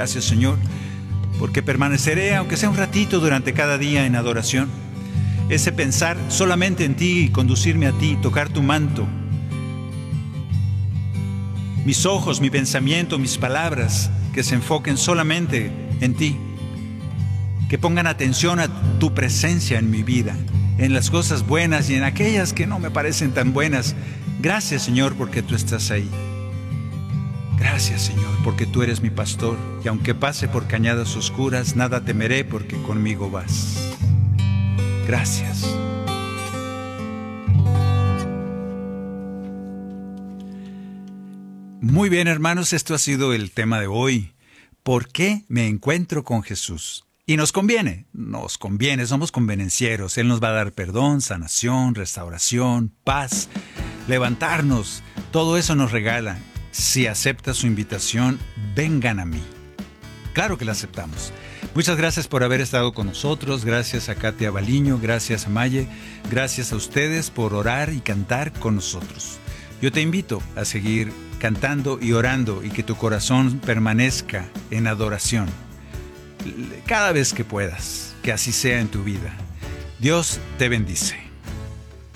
Gracias, Señor, porque permaneceré, aunque sea un ratito, durante cada día en adoración. Ese pensar solamente en ti y conducirme a ti, tocar tu manto. Mis ojos, mi pensamiento, mis palabras, que se enfoquen solamente en ti. Que pongan atención a tu presencia en mi vida, en las cosas buenas y en aquellas que no me parecen tan buenas. Gracias, Señor, porque tú estás ahí. Gracias, Señor, porque tú eres mi pastor, y aunque pase por cañadas oscuras, nada temeré porque conmigo vas. Gracias. Muy bien, hermanos, esto ha sido el tema de hoy. ¿Por qué me encuentro con Jesús? Y nos conviene, somos convenencieros. Él nos va a dar perdón, sanación, restauración, paz, levantarnos. Todo eso nos regala. Si acepta su invitación, vengan a mí. Claro que la aceptamos. Muchas gracias por haber estado con nosotros. Gracias a Katia Baliño, gracias a Maye, gracias a ustedes por orar y cantar con nosotros. Yo te invito a seguir cantando y orando y que tu corazón permanezca en adoración. Cada vez que puedas, que así sea en tu vida. Dios te bendice.